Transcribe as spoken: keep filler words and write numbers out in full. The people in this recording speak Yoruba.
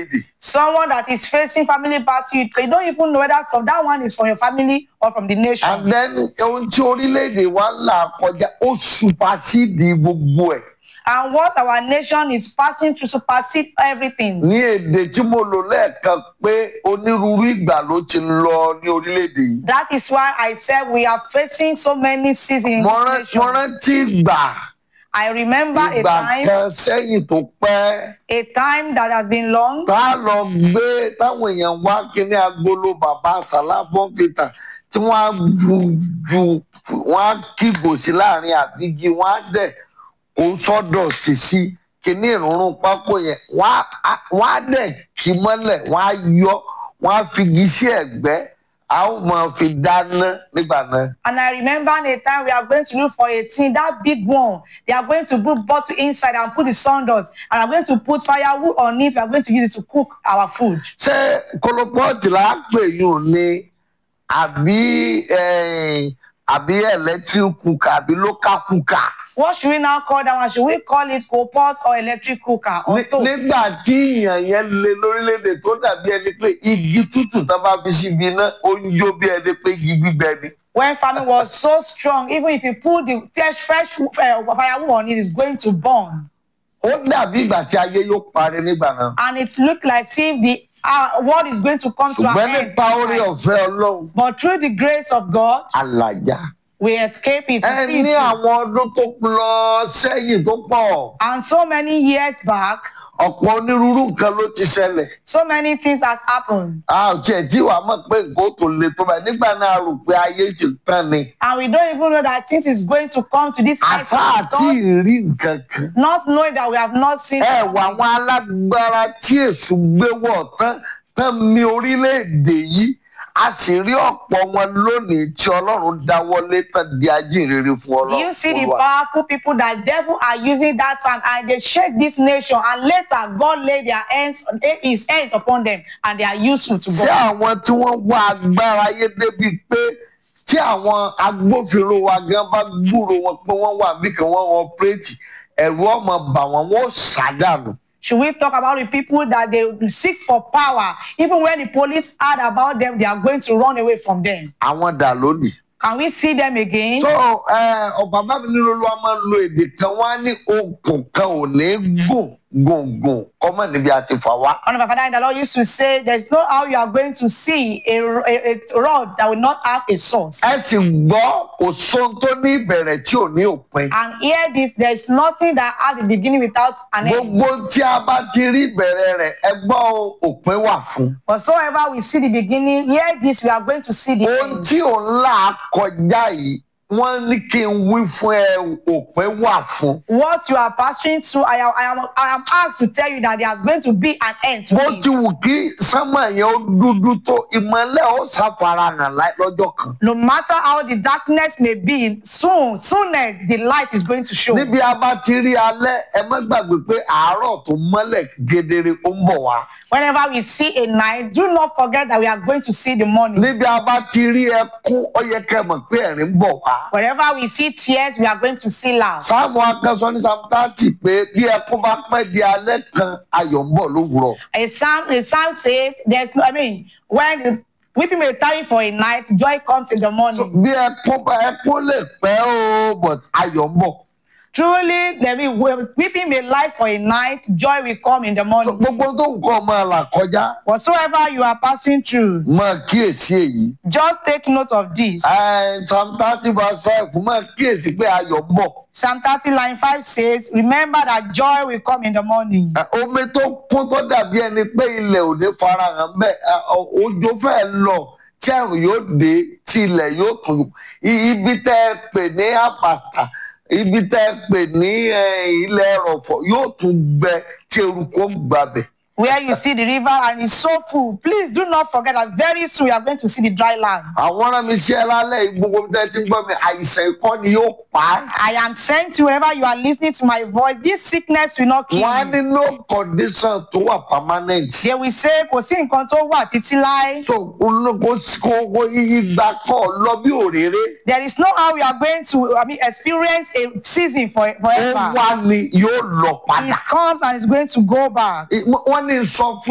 orílẹ̀-èdè. Someone that is facing family battle, you you don't even know whether from that one is from your family or from the nation. And then ohun tí orílẹ̀-èdè wa ń là kọjá ó supersede gbogbo ẹ̀. And what our nation is passing through supersede everything. Ní èdè tí mo lò lẹ́ẹ̀kan pé onírúurú ìgbà ló ti lọ ní orílẹ̀-èdè yìí. That is why I said we are facing so many seasons in Mo this rán- mo nation. rántí ìgbà I remember a ìgbà time, kan sẹ́yìn tó pẹ́ a time that has been long. tá a lọ gbé táwọn èèyàn wá kíní agolo bàbá Sàlá Bọ́ǹfìtà tí wọ́n á ju ju wọ́n á kígò sí láàrin àbígi wọ́n á dẹ̀ kó sọ́dọ̀ sí sí kíní ìrúnrún pákó yẹn wọ́n á wọ́n á dẹ̀ kí mọ́lẹ̀ wọ́n á yọ wọ́n á figi sí ẹ̀gbẹ́ a ó máa fi dáná nígbà náà. And I remember a time we are going to look for a tin, that big one. They are going to put bottle inside and put the sawdust. And are going to put firewood on it. We are going to use it to cook our food. Ṣé kólópọ́ọ̀tì là á pè yín ní àbí eh, àbí electric cooker àbí local cooker? What should we now call that one? Should we call it coal pot or electric cooker or Ní- stove? Nígbà tí ìyàn yẹn le lórílẹ̀‐èdè tó dàbí ẹni pé igi tútù tó bá fi síbi iná ó ń jó bí ẹni pé igi gbígbẹ ni. When famine was so strong, even if you put the fresh, fresh uh, firewood on it, it's going to burn. Ó dàbí ìgbà tí ayé yóò parí nígbà náà. And it looked like if the uh, world is going to come to Ṣùgbọ́n an end. nípa orí ọ̀fẹ́ Ọlọ́run But through the grace of God, àlàjá. we escape it. Ẹ We see ní it. àwọn ọdún tó lọ sẹ́yìn tó pọ̀ And so many years back, ọ̀pọ̀ onírúurú nǹkan ló ti ṣẹlẹ̀. so many things has happened. A ò tiẹ̀ tí wàá mọ̀ pé nǹkan ó tó le tó báyìí nígbà náà a rò pé ayé ti tán ni. And we don't even know that things is going to come to this end. Àṣà àti ìrí nǹkan kan. Not knowing that we have not seen Ẹ something. wà àwọn alágbára tí èṣù gbé wọ̀ tán tán mi orílẹ̀-èdè yìí. A sì rí ọ̀pọ̀ wọn lónìí tí Ọlọ́run dáwọ́lé tán di ajínrere fún Do Ọlọ́run. you see the Olúwa. powerful people that devil are using that time and they shake this nation and later God lay their hands, his hands upon them and they are useful to Sí God. àwọn tí wọ́n wá agbára ayé débi pé tí àwọn agbófinró wa gan bá gbúrò wọn pé wọ́n wà bí kan wọ́n ọpẹ́rẹ́tì ẹ̀rù ọmọ bà wọ́n wọ́n ṣàdánù. Should we talk about the people that they seek for power? Even when the police heard about them, they are going to run away from them. Àwọn dà lónìí. Can we see them again? So ọ̀bàbá mi nílò Olúwa máa ń lo èdè kan wá ní okùn kan ò ní gùn gùn gùn kọ́mọ̀ níbi àti fà wá. One of our father in the Lord used to say, there's no how you are going to see a, a, a rod that will not have a source. Ẹ sì gbọ́ kò sóhun tó ní ìbẹ̀rẹ̀ tí ò ní òpin. And hear this, there's nothing that has a beginning without an end. Gbogbo tí a bá ti rí ìbẹ̀rẹ̀ rẹ̀ ẹ gbọ́ òpin wà fún. Whatsoever we see the beginning, hear this, we are going to see the Ohun end. tí ò ń là kọjá yìí wọ́n ní kí n wí fún ẹ òpin wà fún. What you are passing through, I am, I am, I am asked to tell you that there's going to be an end to Bó it. ti wù kí sánmà yẹn ó dúdú tó ìmọ́lẹ̀ ó ṣàfarahàn láì- lọ́jọ́ kan. No matter how the darkness may be, soon, soonest the light is going to show. Níbi a bá ti rí alẹ́ ẹ má gbàgbé pé àárọ̀ tó mọ́lẹ̀ kedere ó ń bọ̀ wá. Whenever we see a night, do not forget that we are going to see the morning. Níbi a bá ti rí ẹkún ó yẹ kẹ́ mọ̀ pé ẹ̀rín ń bọ̀ wá. Wherever we see tears, we are going to see laughter. Sáàmù akẹ́sọ́ ní Sáàmù thirty pé bí ẹkún bá pẹ́ di alẹ́ kan ayọ̀ ń bọ̀ lówùúrọ̀. A psalm, a psalm says, "There's no, I mean, when the weeping may tarry for a night, joy comes in the So, morning." bí ẹkún bá ẹkún lè pẹ́ o but ayọ̀ ń bọ̀. Truly, there will weeping may last for a night, joy will come in the So, morning. gbogbo tó ń kọ́ máa là kọjá Whatsoever you are passing through, máa kíyèsí èyí. just take note of this. Ẹ, Psalm thirty verse five máa kíyèsí pé ayọ̀ ń bọ̀. Psalm thirty line five says, "Remember that joy will come in the morning." Ẹ, omi tó kún tó dàbí ẹni pé ilẹ̀ ò ní farahàn bẹ́ẹ̀ ẹ, ọ- òjò fẹ́ lọ tí ẹ̀rùn yóò dé tí ilẹ̀ yóò tún I- ibi tẹ́ ẹ pè ní àpàtà ibi tẹ́ ẹ pè ní ẹ, ilẹ̀ ẹrọ̀fọ̀ yóò tún gbẹ tí eruku ó gbàbẹ̀. Where you see the river and it's so full, please do not forget that very soon we are going to see the dry land. Àwọn ará mi ṣe ẹ lálẹ́ gbogbo bí tẹ́ ti ń gbọ́ mi àìsàn ikọ́ ni yóò pa á. I am saying to wherever you are listening to my voice, this sickness will not kill Wọ́n á you. ní no condition tó wà permanent. They will say, kò sí nǹkan tó wà títí láé. So olóko kò kò ìgbà kan lọ bí òréré. There is no how we are going to I mean, experience a season for, Ó forever. wá ni yóò lọ padà. It comes and it's going to go back. Wọ́n ní sọ fún